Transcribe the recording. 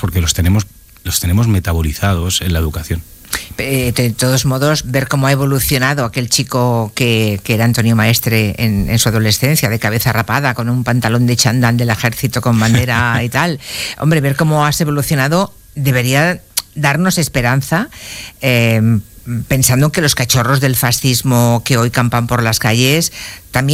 porque los tenemos metabolizados en la educación. De todos modos, ver cómo ha evolucionado aquel chico que era Antonio Maestre en su adolescencia, de cabeza rapada, con un pantalón de chándal del ejército con bandera y tal. Hombre, ver cómo has evolucionado debería darnos esperanza, pensando que los cachorros del fascismo que hoy campan por las calles también